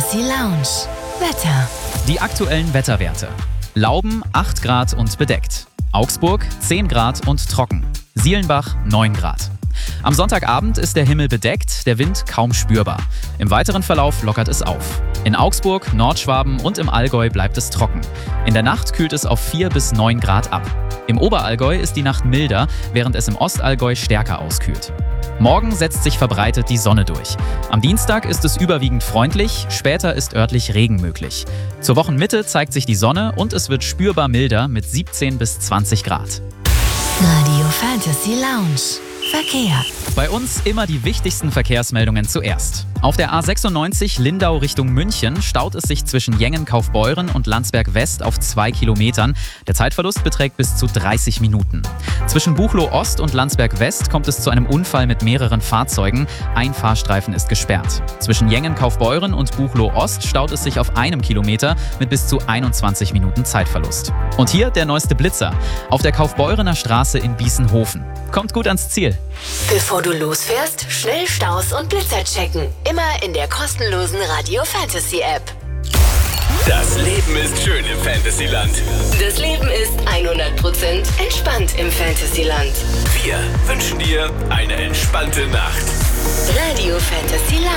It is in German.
Fantasy Lounge. Wetter. Die aktuellen Wetterwerte. Lauben 8 Grad und bedeckt. Augsburg 10 Grad und trocken. Sielenbach 9 Grad. Am Sonntagabend ist der Himmel bedeckt, der Wind kaum spürbar. Im weiteren Verlauf lockert es auf. In Augsburg, Nordschwaben und im Allgäu bleibt es trocken. In der Nacht kühlt es auf 4 bis 9 Grad ab. Im Oberallgäu ist die Nacht milder, während es im Ostallgäu stärker auskühlt. Morgen setzt sich verbreitet die Sonne durch. Am Dienstag ist es überwiegend freundlich, später ist örtlich Regen möglich. Zur Wochenmitte zeigt sich die Sonne und es wird spürbar milder mit 17 bis 20 Grad. Radio Fantasy Lounge. Verkehr. Bei uns immer die wichtigsten Verkehrsmeldungen zuerst. Auf der A96 Lindau Richtung München staut es sich zwischen Jengen-Kaufbeuren und Landsberg West auf 2 Kilometern. Der Zeitverlust beträgt bis zu 30 Minuten. Zwischen Buchloe Ost und Landsberg West kommt es zu einem Unfall mit mehreren Fahrzeugen. Ein Fahrstreifen ist gesperrt. Zwischen Jengen-Kaufbeuren und Buchloe Ost staut es sich auf einem Kilometer mit bis zu 21 Minuten Zeitverlust. Und hier der neueste Blitzer. Auf der Kaufbeurener Straße in Biesenhofen. Kommt gut ans Ziel. Bevor du losfährst, schnell Staus und Blitzer checken. Immer in der kostenlosen Radio Fantasy App. Das Leben ist schön im Fantasyland. Das Leben ist 100% entspannt im Fantasyland. Wir wünschen dir eine entspannte Nacht. Radio Fantasy Lounge.